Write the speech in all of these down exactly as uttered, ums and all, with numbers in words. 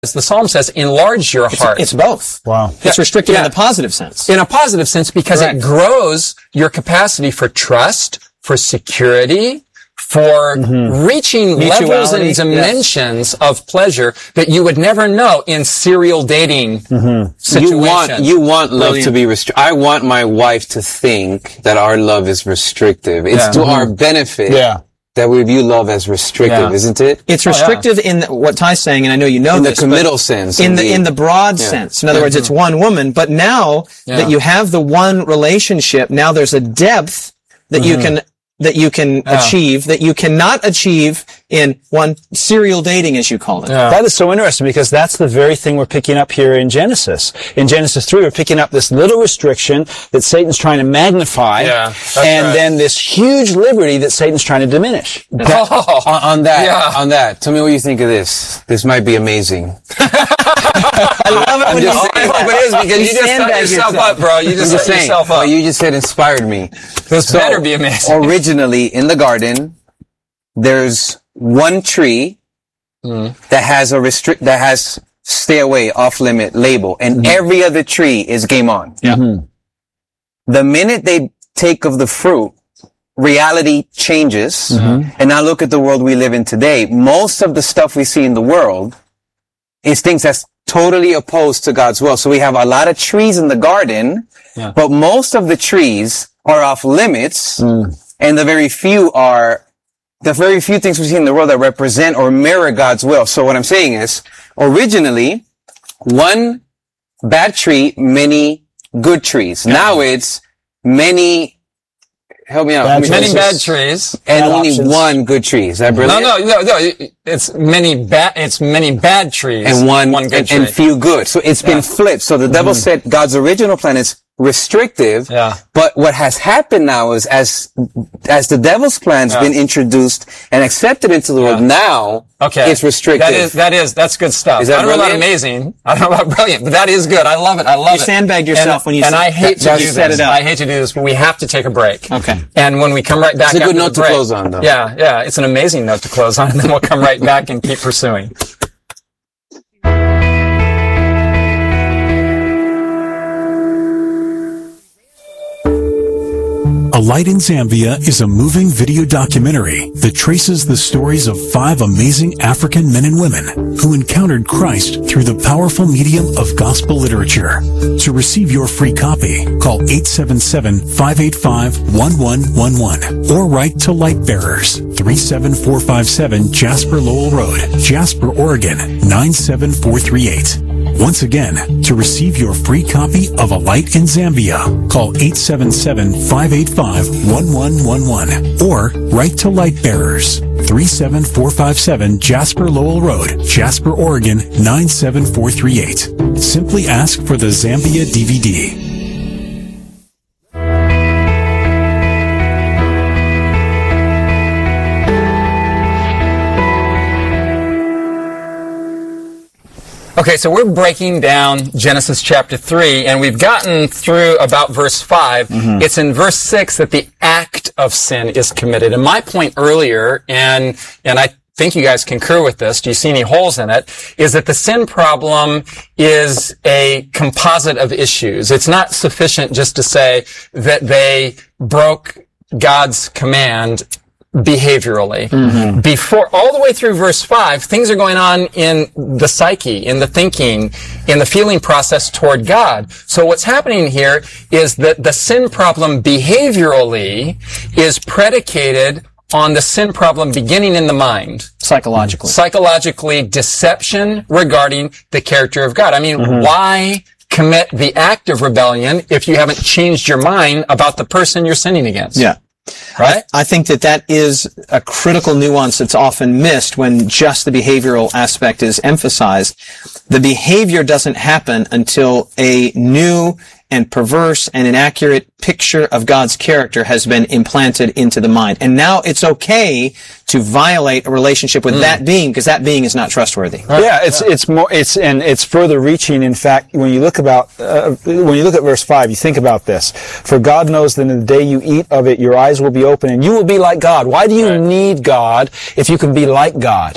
as the Psalm says, enlarge your heart. It's, it's both. Wow. It's restricted yeah. in the positive sense. In a positive sense, because Correct. it grows your capacity for trust, for security, for mm-hmm. reaching levels and dimensions yes. of pleasure that you would never know in serial dating mm-hmm. situations. You want, you want love Brilliant. to be restricted. I want my wife to think that our love is restrictive. It's yeah. to mm-hmm. our benefit. Yeah. That we view love as restrictive, yeah. isn't it? It's restrictive oh, yeah. in the, what Ty's saying, and I know you know in this. In the committal sense. In the, in the broad yeah. sense. In other mm-hmm. words, it's one woman, but now yeah. that you have the one relationship, now there's a depth that mm-hmm. you can, that you can yeah. achieve, that you cannot achieve in one serial dating, as you call it. Yeah. That is so interesting, because that's the very thing we're picking up here in Genesis. In Genesis three, we're picking up this little restriction that Satan's trying to magnify, yeah, and right. then this huge liberty that Satan's trying to diminish. That, oh, on, on that, yeah. on that, tell me what you think of this. This might be amazing. I love it when you say that. It is, because you, you just set yourself up, bro. You just set saying, yourself up. Well, you just said inspired me. This so, better be amazing. Originally, in the garden, there's one tree mm. that has a restrict, that has stay away, off limit label, and mm-hmm. every other tree is game on. Yeah. Mm-hmm. The minute they take of the fruit, reality changes. Mm-hmm. And now look at the world we live in today. Most of the stuff we see in the world is things that's totally opposed to God's will. So we have a lot of trees in the garden, yeah. but most of the trees are off limits, mm. and the very few are, the very few things we see in the world that represent or mirror God's will. So what I'm saying is, originally, one bad tree, many good trees. Yeah. Now it's many, help me out. Bad many bad trees. And bad only options. one good tree. Is that brilliant? No, no, no, no. It's many bad, it's many bad trees. And one, one good and, tree. and few good. So it's yeah. been flipped. So the mm-hmm. devil said God's original plan is restrictive. Yeah. But what has happened now is as, as the devil's plan's yeah. been introduced and accepted into the world, yeah. now okay. it's restrictive. That is, that is, that's good stuff. Is that I don't know brilliant? about amazing. I don't know about brilliant, but that is good. I love it. I love you it. You sandbagged yourself and, when you And said, I hate that, to do set this. It up. I hate to do this, but we have to take a break. Okay. And when we come right back, it's a good note the break, to close on, though. Yeah, yeah. It's an amazing note to close on, and then we'll come right back and keep pursuing. A Light in Zambia is a moving video documentary that traces the stories of five amazing African men and women who encountered Christ through the powerful medium of gospel literature. To receive your free copy, call eight seven seven, five eight five, one one one one or write to Light Bearers, three seven four five seven Jasper Lowell Road, Jasper, Oregon, nine seven four three eight. Once again, to receive your free copy of A Light in Zambia, call eight seven seven, five eight five, one one one one or write to Light Bearers, three seven four five seven Jasper Lowell Road, Jasper, Oregon, nine seven four three eight. Simply ask for the Zambia D V D. Okay, so we're breaking down Genesis chapter three, and we've gotten through about verse five. Mm-hmm. It's in verse six that the act of sin is committed. And my point earlier, and and I think you guys concur with this, do you see any holes in it, is that the sin problem is a composite of issues. It's not sufficient just to say that they broke God's command behaviorally. Mm-hmm. Before, all the way through verse five, things are going on in the psyche, in the thinking, in the feeling process toward God. So what's happening here is that the sin problem behaviorally is predicated on the sin problem beginning in the mind. Psychologically. Psychologically, deception regarding the character of God. I mean, mm-hmm. why commit the act of rebellion if you haven't changed your mind about the person you're sinning against? Yeah. Right? I, I think that that is a critical nuance that's often missed when just the behavioral aspect is emphasized. The behavior doesn't happen until a new and perverse and inaccurate picture of God's character has been implanted into the mind. And now it's okay to violate a relationship with mm. that being because that being is not trustworthy. Right. Yeah, it's it's more it's and it's further reaching. In fact, when you look about uh, when you look at verse five, you think about this. For God knows that in the day you eat of it, your eyes will be open and you will be like God. Why do you right. need God if you can be like God?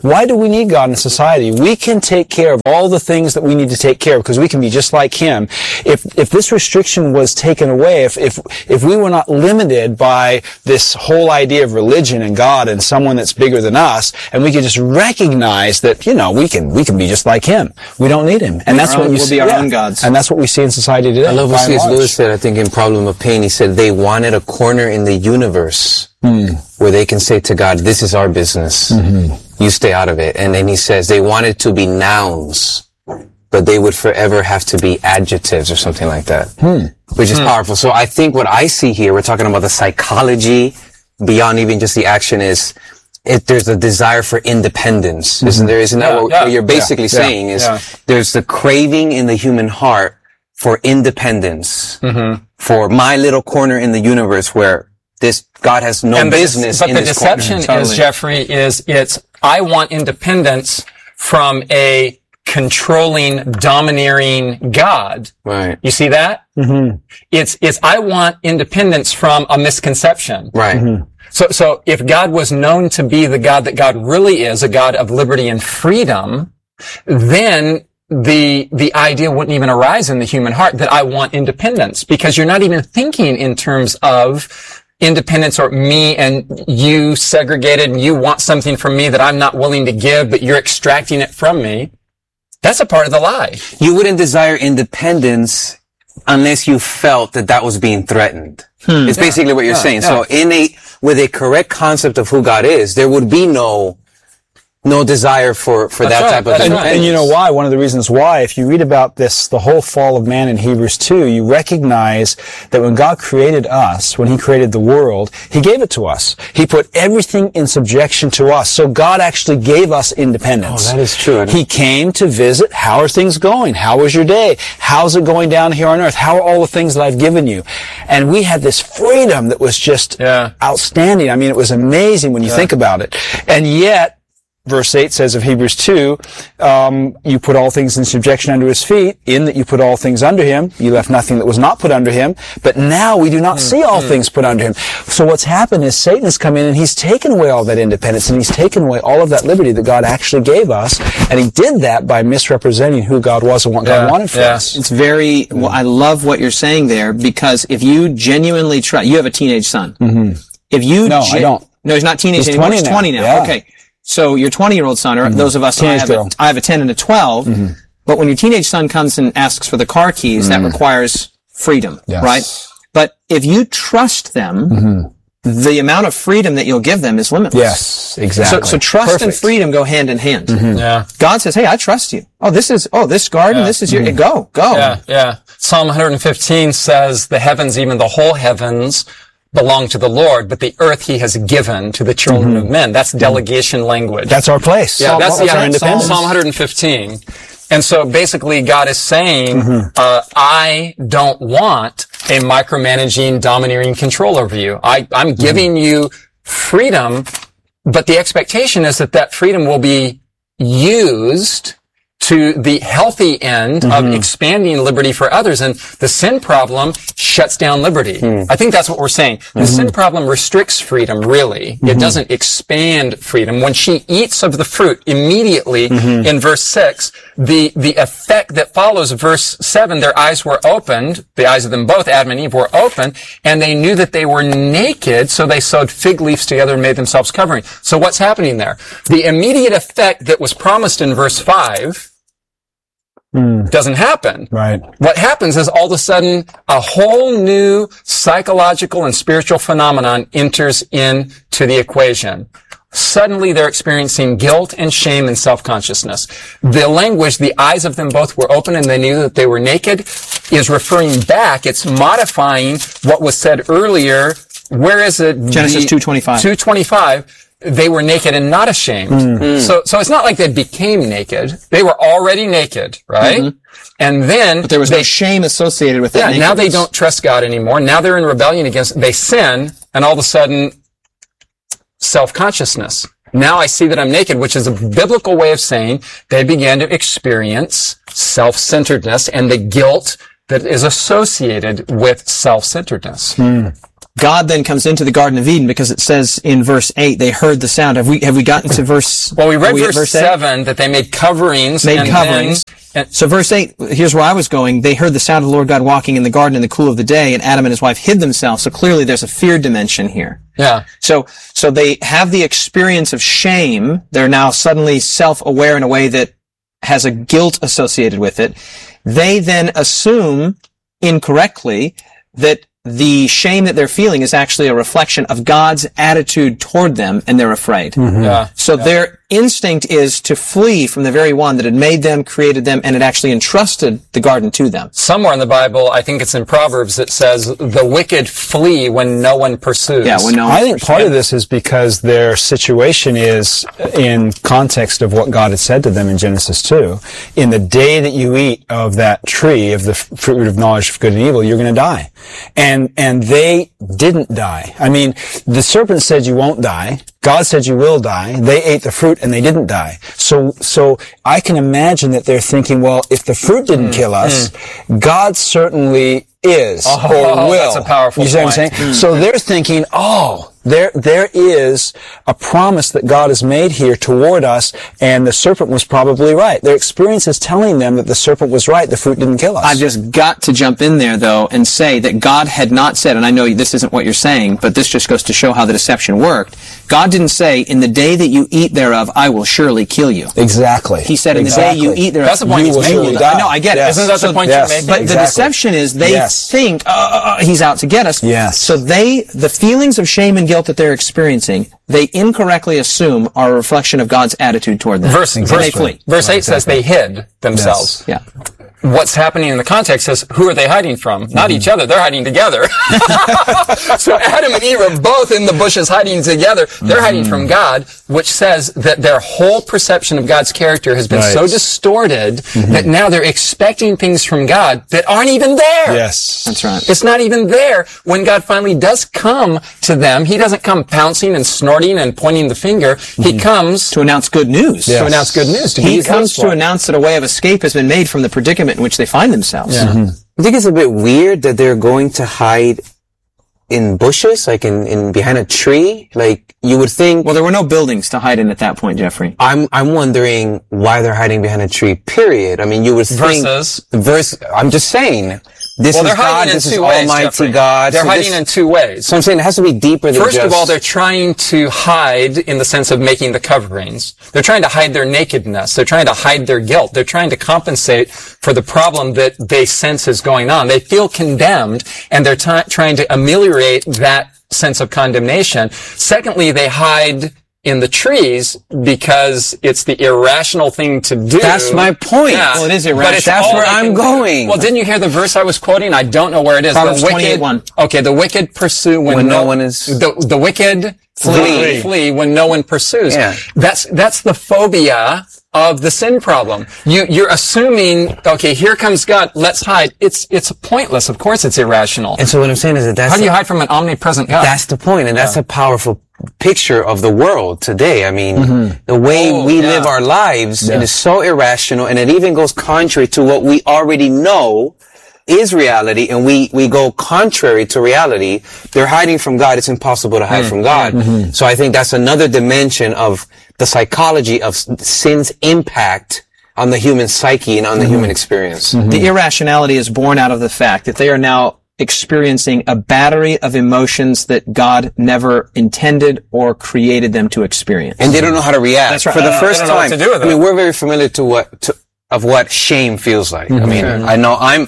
Why do we need God in society? We can take care of all the things that we need to take care of because we can be just like Him. If if this restriction was taken away, if if if we were not limited by this whole idea of religion and God and someone that's bigger than us, and we could just recognize that, you know, we can we can be just like Him. We don't need Him, and that's Our what own- you we'll see. be our yeah. own gods. And that's what we see in society today. I love what by and C S large. Lewis said, I think, in Problem of Pain. He said they wanted a corner in the universe where they can say to God, this is our business. You stay out of it. And then he says they wanted to be nouns, but they would forever have to be adjectives or something like that, which is powerful. So I think what I see here, we're talking about the psychology beyond even just the action is if there's a desire for independence. Isn't there? Isn't that Yeah, what, yeah, what you're basically yeah, saying is yeah. there's the craving in the human heart for independence, for my little corner in the universe where this God has no And the- business but in the this deception corner. is, Jeffrey, is it's, I want independence from a controlling, domineering God. Right. You see that? Mm-hmm. It's, it's, I want independence from a misconception. Right. So, so if God was known to be the God that God really is, a God of liberty and freedom, then the, the idea wouldn't even arise in the human heart that I want independence, because you're not even thinking in terms of independence or me and you segregated and you want something from me that I'm not willing to give, but you're extracting it from me. That's a part of the lie. You wouldn't desire independence unless you felt that that was being threatened. It's basically what you're saying. So in a, with a correct concept of who God is, there would be no, no desire for, for That's that right, type of that's And, right. independence. and you know why? One of the reasons why, if you read about this, the whole fall of man in Hebrews two, you recognize that when God created us, when He created the world, He gave it to us. He put everything in subjection to us. So God actually gave us independence. Oh, that is true. He came to visit. How are things going? How was your day? How's it going down here on earth? How are all the things that I've given you? And we had this freedom that was just Yeah. outstanding. I mean, it was amazing when you think about it. And yet, verse eight says of Hebrews two, um, you put all things in subjection under His feet, in that you put all things under Him. You left nothing that was not put under Him. But now we do not see all things put under Him. So what's happened is Satan has come in and he's taken away all that independence and he's taken away all of that liberty that God actually gave us. And he did that by misrepresenting who God was and what God Yeah, wanted for yeah. us. It's very, well, I love what you're saying there, because if you genuinely try, you have a teenage son. Mm-hmm. If you, No, I don't. No, he's not teenage He's anymore. twenty He's now. twenty now. Yeah. Okay. So your twenty-year-old son, or those of us, I Teenage have, a, girl. I have a ten and a twelve, but when your teenage son comes and asks for the car keys, that requires freedom, Yes. right? But if you trust them, the amount of freedom that you'll give them is limitless. Yes, exactly. So, so trust and Perfect. freedom go hand in hand. Yeah. God says, hey, I trust you. Oh, this is, oh, this garden, Yeah. this is your, go, go. Yeah, yeah. Psalm one fifteen says the heavens, even the whole heavens, belong to the Lord, but the earth He has given to the children of men. That's delegation language. That's our place. yeah, that's, That's yeah, our independence. Psalm one fifteen. And so basically God is saying, uh, I don't want a micromanaging, domineering control over you. I, I'm giving you freedom, but the expectation is that that freedom will be used to the healthy end of expanding liberty for others. And the sin problem shuts down liberty. I think that's what we're saying. The sin problem restricts freedom, really. It doesn't expand freedom. When she eats of the fruit immediately in verse six, the, the effect that follows verse seven, their eyes were opened, the eyes of them both, Adam and Eve, were open, and they knew that they were naked, so they sewed fig leaves together and made themselves covering. So what's happening there? The immediate effect that was promised in verse five doesn't happen. Right. What happens is all of a sudden a whole new psychological and spiritual phenomenon enters into the equation. Suddenly they're experiencing guilt and shame and self-consciousness. The language, the eyes of them both were open and they knew that they were naked, is referring back. It's modifying what was said earlier. Where is it? Genesis two twenty-five. two twenty-five. They were naked and not ashamed. Mm. So, so it's not like they became naked. They were already naked, right? Mm-hmm. And then But there was they, no shame associated with yeah, that. now they nakedness. don't trust God anymore. Now they're in rebellion against, they sin, and all of a sudden, self-consciousness. Now I see that I'm naked, which is a biblical way of saying they began to experience self-centeredness and the guilt that is associated with self-centeredness. God then comes into the Garden of Eden because it says in verse eight, they heard the sound. Have we, have we gotten to verse? Well, we read we verse, verse seven that they made coverings. Made and coverings. Then, and, so verse eight, here's where I was going. They heard the sound of the Lord God walking in the garden in the cool of the day, and Adam and his wife hid themselves. So clearly there's a fear dimension here. yeah. So, so they have the experience of shame. They're now suddenly self-aware in a way that has a guilt associated with it. They then assume incorrectly that the shame that they're feeling is actually a reflection of God's attitude toward them, and they're afraid. Mm-hmm. Yeah. So yeah. their instinct is to flee from the very one that had made them, created them, and had actually entrusted the garden to them. Somewhere in the Bible, I think it's in Proverbs, it says, the wicked flee when no one pursues. Yeah, when no one I think pursues. part of this is because their situation is in context of what God had said to them in Genesis two. In the day that you eat of that tree, of the fruit of knowledge of good and evil, you're going to die. And, and they didn't die. I mean, the serpent said you won't die. God said you will die. They ate the fruit and they didn't die. So, so I can imagine that they're thinking, well, if the fruit didn't mm, kill us, mm. God certainly is oh, or will. That's a powerful You see point. what I'm saying? Mm. So they're thinking, oh, there, there is a promise that God has made here toward us, and the serpent was probably right. Their experience is telling them that the serpent was right. The fruit didn't kill us. I've just got to jump in there, though, and say that God had not said, and I know this isn't what you're saying, but this just goes to show how the deception worked. God didn't say, in the day that you eat thereof, I will surely kill you. Exactly. He said, in exactly. the day you eat thereof, that's the point you he's will making. surely die. No, I get Yes. it. Isn't that the point yes. you're making? But exactly. the deception is they yes. think, uh, uh, he's out to get us. Yes. So they, the feelings of shame and guilt that they're experiencing, they incorrectly assume are a reflection of God's attitude toward them. Verse, and verse, they flee. verse eight says they hid themselves. Yeah. What's happening in the context is, who are they hiding from? Not each other, they're hiding together. So Adam and Eve are both in the bushes hiding together. They're mm-hmm. hiding from God, which says that their whole perception of God's character has been right. so distorted mm-hmm. that now they're expecting things from God that aren't even there. Yes. That's right. It's not even there. When God finally does come to them, He doesn't come pouncing and snorting and pointing the finger. Mm-hmm. He comes to announce good news. Yes. To announce good news. To he be comes to announce that a way of escape has been made from the predicament in which they find themselves. Yeah. Mm-hmm. I think it's a bit weird that they're going to hide in bushes, like in, in behind a tree. Like, you would think. Well, there were no buildings to hide in at that point, Jeffrey. I'm I'm wondering why they're hiding behind a tree. Period. I mean, you would think. Versus. Verse. I'm just saying. This well, is they're God. hiding in This two is ways, Almighty Jeffrey. God. They're so hiding this, in two ways. So I'm saying it has to be deeper than First just. of all, they're trying to hide in the sense of making the coverings. They're trying to hide their nakedness. They're trying to hide their guilt. They're trying to compensate for the problem that they sense is going on. They feel condemned, and they're t- trying to ameliorate that sense of condemnation. Secondly, they hide in the trees because it's the irrational thing to do. That's my point. Yeah. Well, it is But irrational. it's That's all where they I'm can going. do. Well, didn't you hear the verse I was quoting? I don't know where it is. Proverbs the twenty-eight wicked, one. Okay, the wicked pursue when, When no no one is- The, the wicked flee. Flee. flee when no one pursues. Yeah. That's, that's the phobia of the sin problem. You, you're assuming, okay, here comes God, let's hide. It's, it's pointless. Of course it's irrational. And so what I'm saying is that that's. How do you hide from an omnipresent God? That's the point, and that's a powerful picture of the world today. I mean, Mm-hmm. the way Oh, we yeah. live our lives, Yeah. it is so irrational, and it even goes contrary to what we already know is reality, and we, we go contrary to reality. They're hiding from God. It's impossible to hide Mm. from God. Mm-hmm. So I think that's another dimension of the psychology of s- sin's impact on the human psyche and on the Mm-hmm. human experience. The irrationality is born out of the fact that they are now experiencing a battery of emotions that God never intended or created them to experience. And they don't know how to react. That's right. For the Uh, first they don't know what time. to do with I mean, it. we're very familiar to what, to, of what shame feels like. I mean, I know I'm,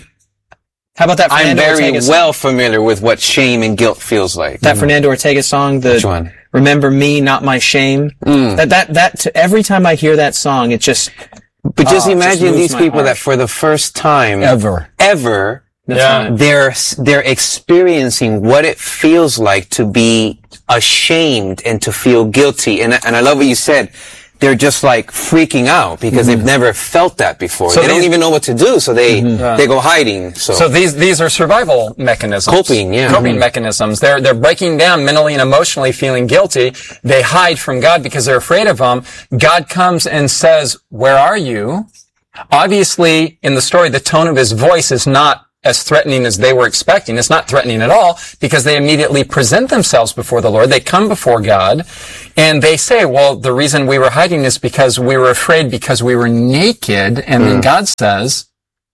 How about that I'm Fernando very Ortega song? well familiar with what shame and guilt feels like. That Fernando Ortega song, the Which one? Remember Me, Not My Shame. That, that, that, to, every time I hear that song, it just, But just Oh, it imagine just moves these my people heart. that for the first time Ever. ever, Yeah. they're, they're experiencing what it feels like to be ashamed and to feel guilty. And, and I love what you said. They're just like freaking out because they've never felt that before. So they don't these- even know what to do. So they, they go hiding. So, So these these are survival mechanisms. Coping, yeah. Coping mechanisms. They're they're breaking down mentally and emotionally, feeling guilty. They hide from God because they're afraid of Him. God comes and says, "Where are you?" Obviously, in the story, the tone of His voice is not as threatening as they were expecting. It's not threatening at all because they immediately present themselves before the Lord. They come before God and they say, well, the reason we were hiding is because we were afraid because we were naked. And mm. then God says,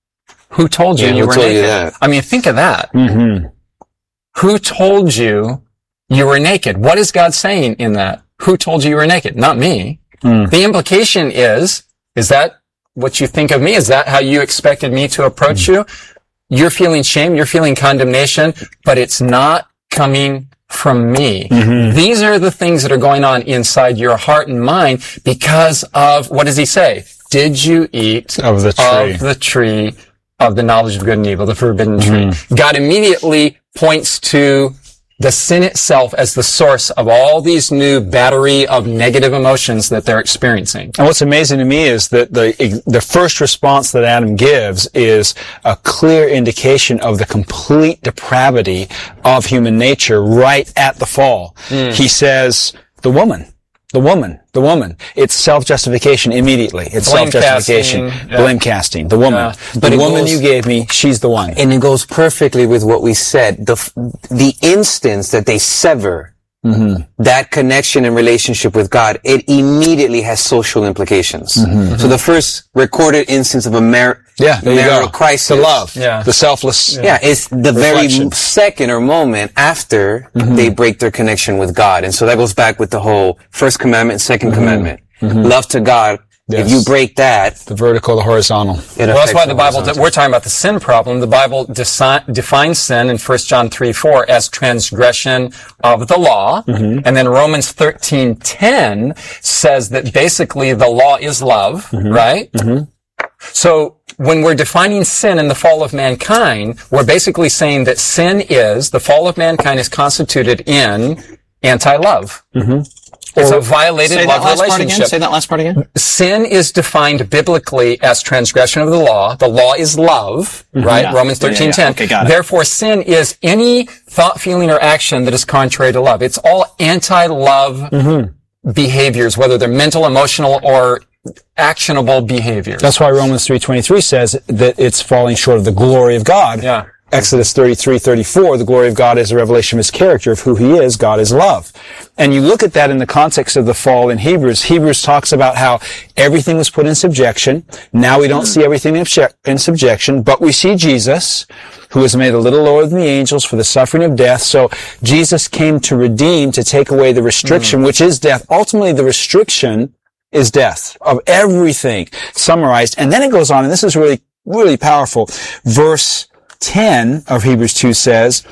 who told you yeah, you were told naked? You that? I mean, think of that. Mm-hmm. Who told you you were naked? What is God saying in that? Who told you you were naked? Not me. Mm. The implication is, is that what you think of me? Is that how you expected me to approach mm. you? You're feeling shame. You're feeling condemnation, but it's not coming from me. Mm-hmm. These are the things that are going on inside your heart and mind because of, what does he say? Did you eat of the tree, of the, tree of the knowledge of good and evil, the forbidden mm-hmm. tree? God immediately points to the sin itself as the source of all these new battery of negative emotions that they're experiencing. And what's amazing to me is that the the first response that Adam gives is a clear indication of the complete depravity of human nature right at the fall. Mm. He says, the woman. The woman, the woman. It's self-justification immediately. It's blame self-justification, casting, yeah. blame casting. The woman. Yeah. The but woman goes, you gave me, she's the one. And it goes perfectly with what we said. The the instance that they sever mm-hmm. that connection and relationship with God, it immediately has social implications. Mm-hmm. So the first recorded instance of a mar- yeah, there marital you go. crisis. The love. Yeah. The selfless. Yeah, yeah it's the reflection. Very second or moment after mm-hmm. they break their connection with God. And so that goes back with the whole first commandment, second mm-hmm. commandment. Mm-hmm. Love to God. Yes. If you break that, the vertical, the horizontal. Well, that's why the, the Bible, we're talking about the sin problem. The Bible desi- defines sin in First John three four as transgression of the law. Mm-hmm. And then Romans thirteen ten says that basically the law is love, mm-hmm. right? Mm-hmm. So when we're defining sin in the fall of mankind, we're basically saying that sin is, the fall of mankind is constituted in anti-love. Mm-hmm. It's or a violated love relationship. Say that last part again. Sin is defined biblically as transgression of the law. The law is love, mm-hmm. right? Yeah. Romans thirteen ten. Yeah, yeah, yeah. Okay, got it. Therefore, sin is any thought, feeling, or action that is contrary to love. It's all anti-love mm-hmm. behaviors, whether they're mental, emotional, or actionable behaviors. That's why Romans three twenty-three says that it's falling short of the glory of God. Yeah. Exodus thirty-three thirty-four, the glory of God is a revelation of his character, of who he is. God is love. And you look at that in the context of the fall in Hebrews. Hebrews talks about how everything was put in subjection. Now we don't see everything in subjection, but we see Jesus, who was made a little lower than the angels for the suffering of death. So Jesus came to redeem, to take away the restriction, mm. which is death. Ultimately, the restriction is death of everything summarized. And then it goes on, and this is really, really powerful. Verse ten of Hebrews two says,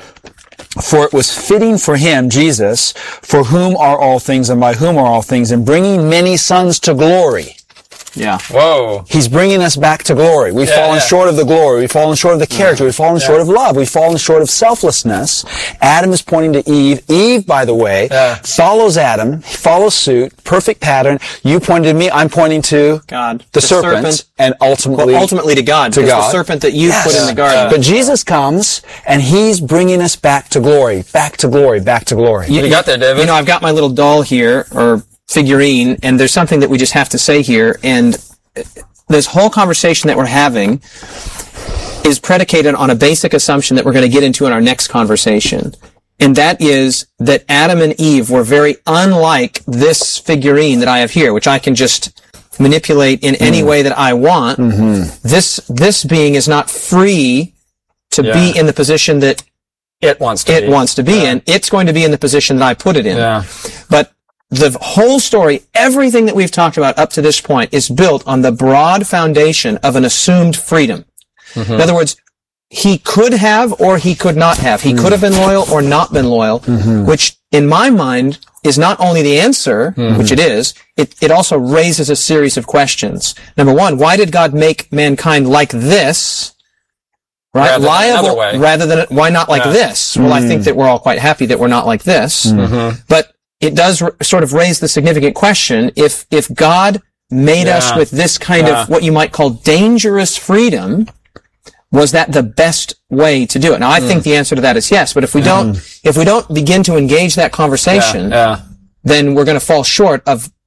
for it was fitting for him, Jesus, for whom are all things and by whom are all things, and bringing many sons to glory. Yeah. Whoa. He's bringing us back to glory. We've yeah, fallen yeah. short of the glory. We've fallen short of the character. We've fallen yeah. short of love. We've fallen short of selflessness. Adam is pointing to Eve. Eve, by the way, yeah. follows Adam, follows suit, perfect pattern. You pointed to me. I'm pointing to God, the, the serpent, serpent, and ultimately, well, ultimately to God. To God. The serpent that you yes. put in the garden. Yeah. But Jesus comes, and he's bringing us back to glory, back to glory, back to glory. You, you got there, David. You know, I've got my little doll here, or figurine, and there's something that we just have to say here, and this whole conversation that we're having is predicated on a basic assumption that we're going to get into in our next conversation. And that is that Adam and Eve were very unlike this figurine that I have here, which I can just manipulate in any mm. way that I want. Mm-hmm. This, this being is not free to yeah. be in the position that it wants to it be, wants to be yeah. in. It's going to be in the position that I put it in. Yeah. But the whole story, everything that we've talked about up to this point, is built on the broad foundation of an assumed freedom. Mm-hmm. In other words, he could have or he could not have. He mm. could have been loyal or not been loyal, mm-hmm. which in my mind is not only the answer, mm-hmm. which it is, it, it also raises a series of questions. Number one, why did God make mankind like this? Right? Rather Liable, than rather than, why not like yeah. this? Well, mm. I think that we're all quite happy that we're not like this. Mm-hmm. But it does r- sort of raise the significant question, if, if God made yeah. us with this kind yeah. of what you might call dangerous freedom, was that the best way to do it? Now, I mm. think the answer to that is yes, but if we don't, mm. if we don't begin to engage that conversation, yeah. Yeah. then we're going to fall short of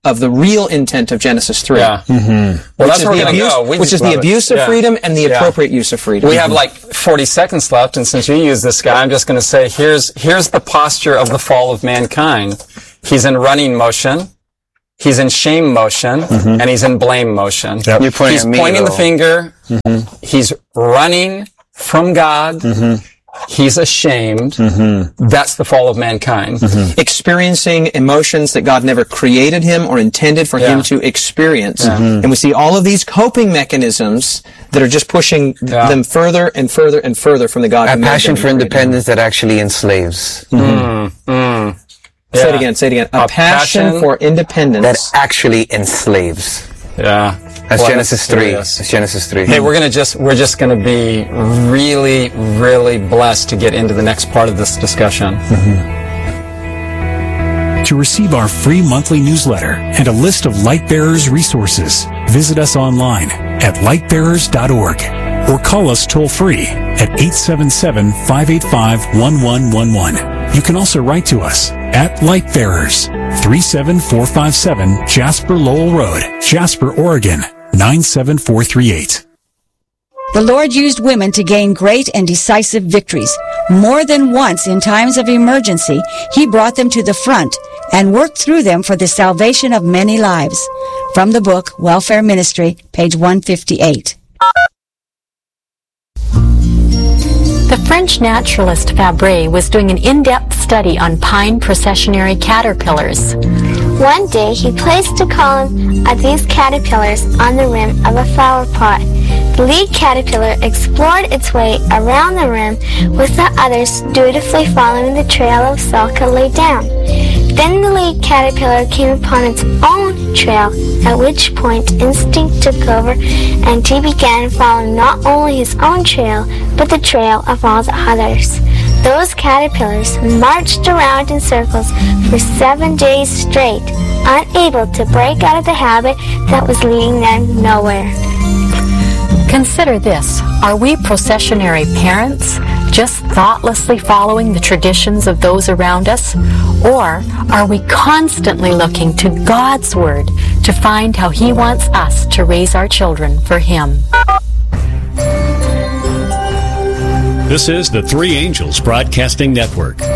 of the real intent of Genesis three. Yeah. Mm-hmm. Well, that's where we're going to go. We which is the abuse of yeah. freedom and the yeah. appropriate use of freedom. We have like forty seconds left, and since you use this guy, I'm just going to say here's here's the posture of the fall of mankind. He's in running motion. He's in shame motion, mm-hmm. and he's in blame motion. Yep. You're pointing he's at me, pointing though. the finger. Mm-hmm. He's running from God. Mm-hmm. He's ashamed. Mm-hmm. That's the fall of mankind. Mm-hmm. Experiencing emotions that God never created him or intended for yeah. him to experience. Yeah. Mm-hmm. And we see all of these coping mechanisms that are just pushing yeah. them further and further and further from the God A who made passion them. for independence that actually enslaves. Mm-hmm. Mm. Say Yeah. it again, say it again. A, A passion, passion for independence. That actually enslaves. Yeah. That's Well, Genesis that's three. serious. That's Genesis three. Hey, we're gonna just, we're just gonna be really, really blessed to get into the next part of this discussion. Mm-hmm. To receive our free monthly newsletter and a list of Lightbearers resources, visit us online at lightbearers dot org or call us toll free at eight seven seven, five eight five, one one one one. You can also write to us at Lightbearers, three seven four five seven Jasper Lowell Road, Jasper, Oregon, nine seven four three eight. The Lord used women to gain great and decisive victories. More than once in times of emergency, He brought them to the front and worked through them for the salvation of many lives. From the book, Welfare Ministry, page one fifty-eight. The French naturalist Fabre was doing an in-depth study on pine processionary caterpillars. One day he placed a column of these caterpillars on the rim of a flower pot. The lead caterpillar explored its way around the rim, with the others dutifully following the trail of Salka laid down. Then the lead caterpillar came upon its own trail, at which point instinct took over and he began following not only his own trail, but the trail of all the others. Those caterpillars marched around in circles for seven days straight, unable to break out of the habit that was leading them nowhere. Consider this. Are we processionary parents, just thoughtlessly following the traditions of those around us? Or are we constantly looking to God's Word to find how He wants us to raise our children for Him? This is the Three Angels Broadcasting Network.